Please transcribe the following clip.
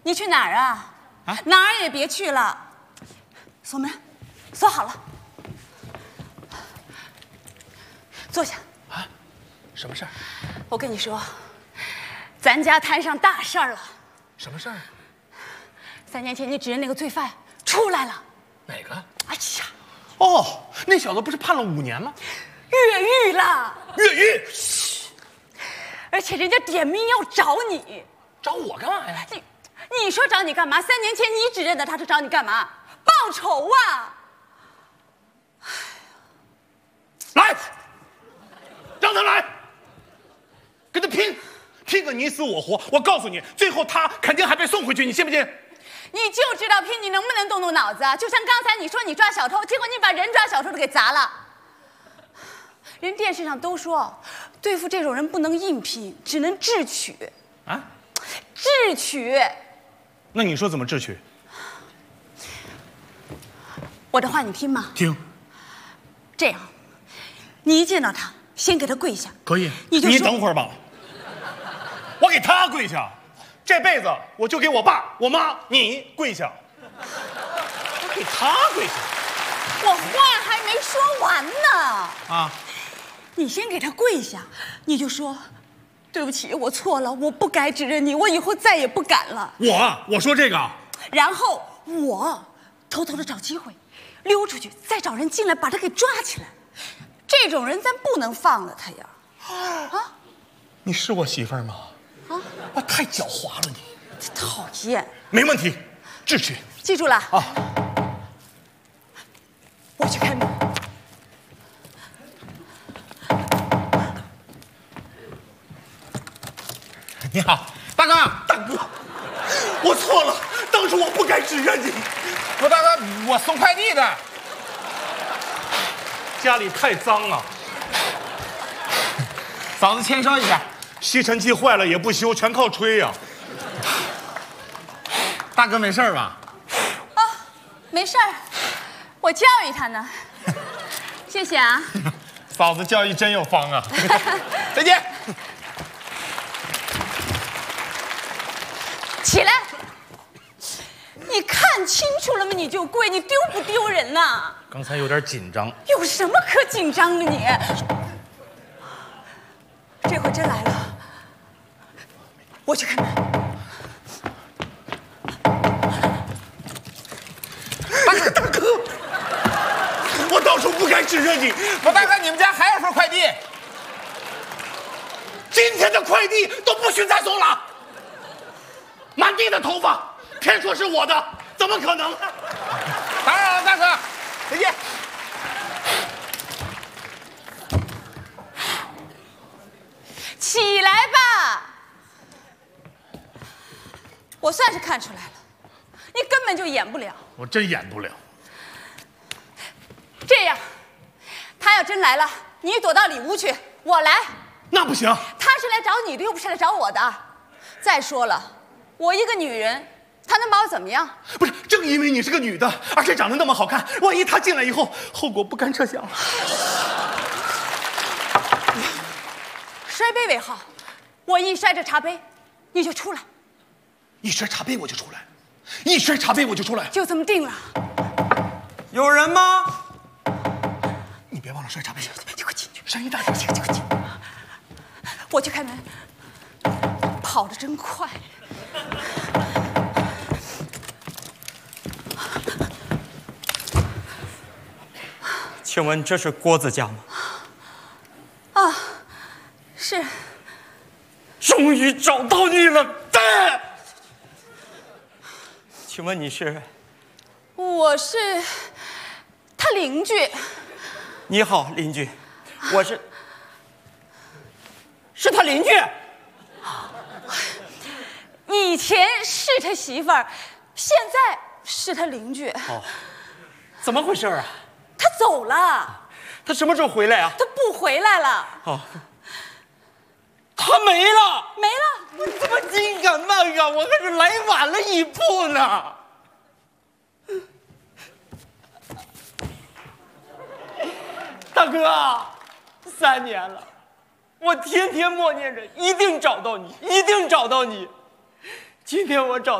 你去哪儿啊？哪儿也别去了。锁门，锁好了。坐下。 啊？什么事儿？ 我跟你说，咱家摊上大事儿了。 什么事儿 ？3年前你指认那个罪犯出来了。 哪个？ 哎呀！ 哦，那小子不是判了5年吗？ 越狱了。 越狱？ 而且人家点名要找你。 找我干嘛呀？ 你说找你干嘛？3年前你指认的，他说找你干嘛？报仇啊！ 来，让他来，跟他拼，拼个你死我活。我告诉你，最后他肯定还被送回去，你信不信？ 你就知道拼，你能不能动动脑子啊？就像刚才你说你抓小偷，结果你把人抓小偷的给砸了。人电视上都说，对付这种人不能硬拼，只能智取。 啊？ 智取。 那你说怎么智取？ 我的话你听吗？ 听。 这样，你一见到他，先给他跪下。 可以。 你等会儿吧。我给他跪下，这辈子我就给我爸、我妈、你跪下。我给他跪下。 我话还没说完呢。 啊。 你先给他跪下，你就说。对不起，我错了，我不该指认你，我以后再也不敢了。 我说这个， 然后我偷偷的找机会溜出去，再找人进来把他给抓起来。这种人咱不能放了他呀！啊， 你是我媳妇儿吗？ 啊， 太狡猾了你！ 讨厌。 没问题，智取。 记住了啊！ 我去开门。 你好，大哥，我错了，当初我不该指认你。 不，大哥，我送快递的。 家里太脏了， 嫂子签收一下。 吸尘器坏了也不修，全靠吹呀。 大哥没事吧？ 啊，没事儿，我教育他呢。谢谢啊。 嫂子教育真有方啊。 再见。 起来！你看清楚了吗？你就跪，你丢不丢人呐？ 刚才有点紧张。 有什么可紧张的你？这回真来了，我去开门。 大哥，我当初不该指认你。 我大哥，你们家还有份快递？ 今天的快递都不许再送了。满地的头发，偏说是我的，怎么可能？ 打扰了，大哥，再见。 起来吧！我算是看出来了，你根本就演不了。 我真演不了。 这样，他要真来了，你躲到里屋去，我来。 那不行。 他是来找你的，又不是来找我的。再说了，我一个女人，他能把我怎么样？ 不是，正因为你是个女的，而且长得那么好看，万一他进来以后，后果不堪设想。 摔杯为号，我一摔这茶杯，你就出来。 一摔茶杯我就出来，一摔茶杯我就出来， 就这么定了。 有人吗？ 你别忘了摔茶杯。 你快进去， 声音大点， 快进。我去开门，跑得真快。 请问这是郭子家吗？ 啊，是。 终于找到你了，对。请问你是？ 我是他邻居。 你好，邻居，我是他邻居。 以前是他媳妇儿，现在是他邻居。 哦，怎么回事啊？ 他走了。 他什么时候回来啊？ 他不回来了。 哦，他没了。 没了？ 我怎么紧赶慢赶？我可是来晚了一步呢。大哥，3年了，我天天默念着，一定找到你，一定找到你。今天我找。